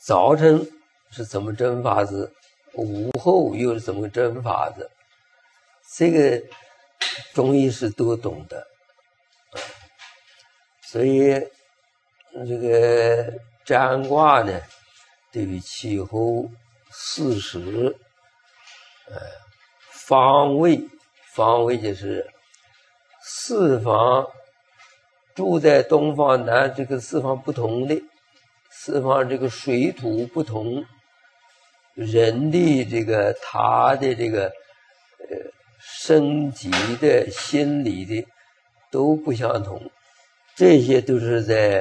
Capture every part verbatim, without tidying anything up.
早晨是怎么蒸法子，午后又是怎么蒸法子，这个中医是都懂的。所以这个占卦呢，对于气候、四时、呃方位，方位就是四方，住在东方南这个四方不同的，四方这个水土不同，人的这个他的这个呃身体的、心理的都不相同，这些都是在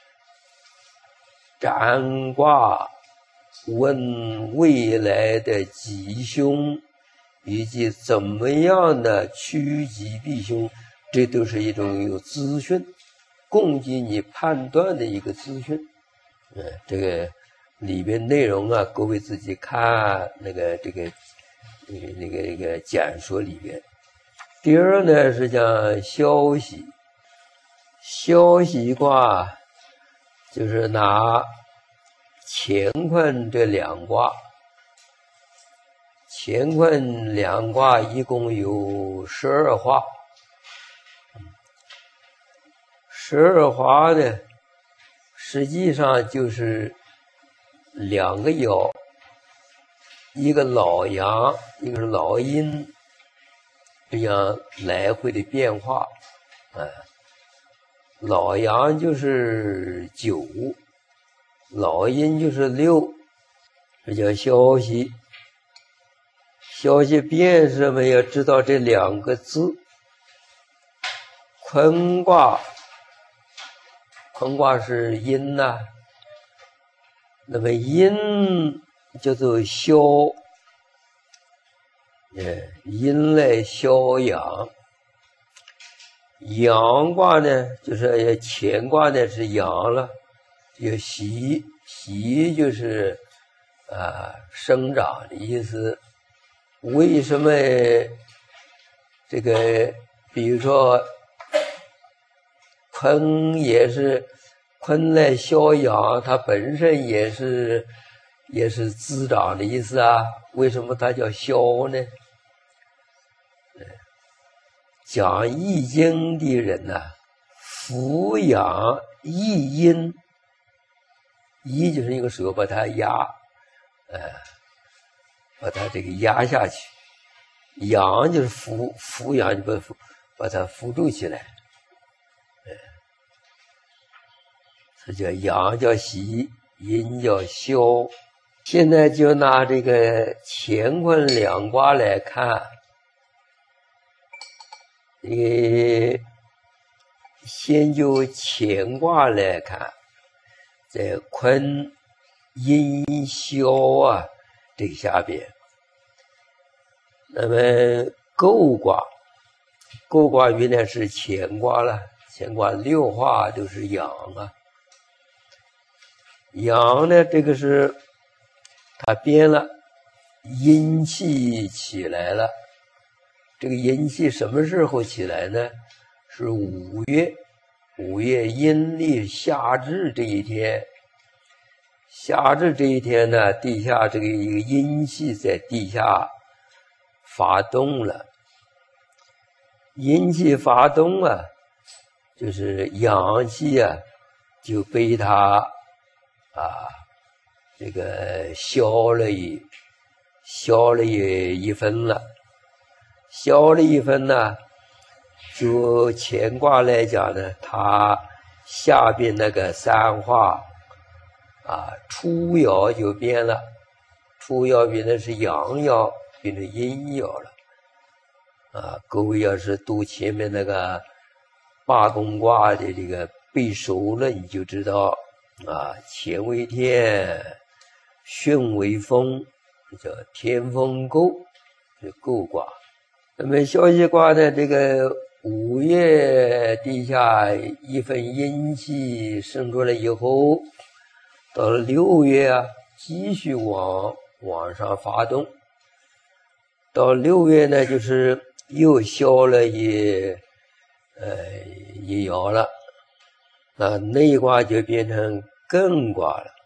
占卦问未来的吉凶，以及怎么样的趋吉避凶，这都是一种有资讯，供给你判断的一个资讯。呃，这个里边内容啊，各位自己看那个这个那个那个那个简说里边。第二呢是讲消息，消息卦就是拿乾坤这两卦，乾坤两卦一共有十二画，十二画呢，实际上就是两个爻，一个老阳，一个是老阴，这样来回的变化。啊，老阳就是九，老阴就是六，这叫消息。消息变是什么？要知道这两个字。坤卦，坤卦是阴呐、啊，那么阴叫做消，呃，阴来消阳。阳卦呢，就是乾卦呢是阳了，有习，习就是啊、呃、生长的意思。为什么这个比如说坤也是坤来消阳，它本身也是也是滋长的意思啊，为什么它叫消呢？讲易经的人呢、啊，俯仰一阴，一就是一个手把它压，呃把它这个压下去，仰就是扶扶仰，就把把它扶住起来，呃，这叫阳叫喜，阴叫消。现在就拿这个乾坤两卦来看，你先就乾卦来看，在坤阴消啊这个下边，那么姤卦，姤卦原来是乾卦了，乾卦六画都是阳啊。阳呢，这个是它变了，阴气起来了。这个阴气什么时候起来呢？是五月，五月阴历夏至这一天。夏至这一天呢，地下这个一个阴气在地下发动了。阴气发动啊，就是阳气啊就被它啊这个消了一消了一一分了。消了一分呢，就乾卦来讲呢，它下边那个三画啊，初爻就变了，初爻变的是阳爻，变成阴爻了。啊，各位要是读前面那个八宫卦的这个背熟了，你就知道啊，乾为天，巽为风，叫天风姤，是姤卦。那么消息卦呢，这个五月地下一分阴气生出来以后，到了六月啊，继续往往上发动。到六月呢，就是又消了一呃一爻了，那内卦就变成艮卦了。